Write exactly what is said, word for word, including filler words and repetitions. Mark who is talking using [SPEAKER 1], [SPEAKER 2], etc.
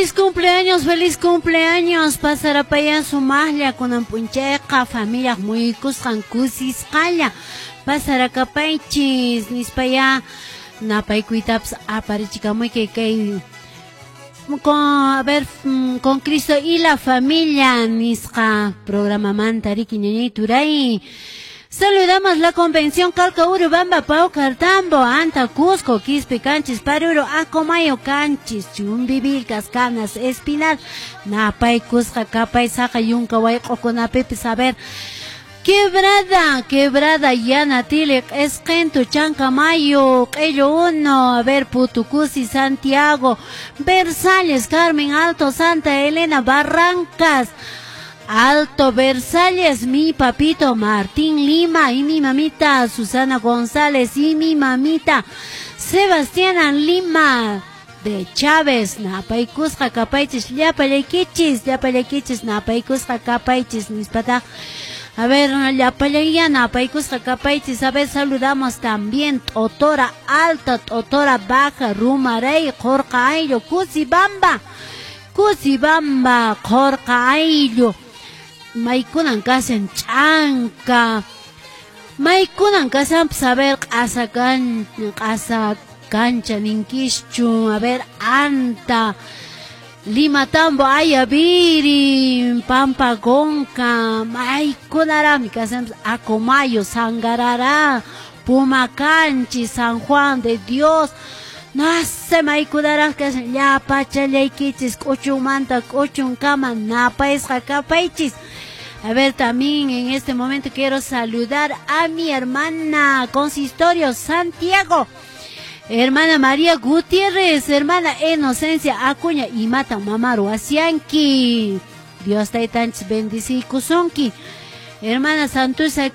[SPEAKER 1] Feliz cumpleaños, feliz cumpleaños. Pasará para allá su maglia con ampuncheca, familia muy cuscan cusis calla. Pasará capaichis, nis para allá. Na paikuitaps aparichica muy que que con a ver con Cristo y la familia nisca programa mantariki ñañay turay. Saludamos la convención Calca Urubamba Pau Cartambo Anta Cusco Quispe Canchis Paruro Acomayo Canchis Chumbibil Cascanas Espinar Napay Cusca Capay Saca Yunca Huayco con Apepe Saber Quebrada, quebrada, llana, tilek, esquento, Chancamayo, ello uno, a ver, Putucusi, Santiago, Versalles, Carmen Alto, Santa Elena, Barrancas, Alto Versalles, mi papito Martín Lima y mi mamita Susana González y mi mamita Sebastiana Lima de Chávez, Napaicusca, Capaichis, Yapalequichis, Yapalequichis, Napaicusca, Capaichis, Nispata. A ver, la peleana, paicus capaitis, a ver, saludamos también, Totora Alta, Totora Baja, Rumarey, Jorca Aillo, Cusibamba, Cusibamba, Jorca Aillo, Maikunan Casen Chanca, Maikunan Casan, a ver, Asa Can, Asa Cancha, Ninquischu, a ver, Anta, Lima Tambo, Ayaviri, Pampa Gonca, Maikunara, mi casa Acomayo, Sangarara, Pumacanchi, San Juan de Dios, Nace Maikunara, que se ya Pachalequichis, Cochumanta, Cochuncama, Napa es Jacapaichis. A ver, también en este momento quiero saludar a mi hermana Consistorio Santiago. Hermana María Gutiérrez, hermana Inocencia Acuña y Mata Mamaru Asianki. Dios te tanch bendici kusonki. Hermana Santusa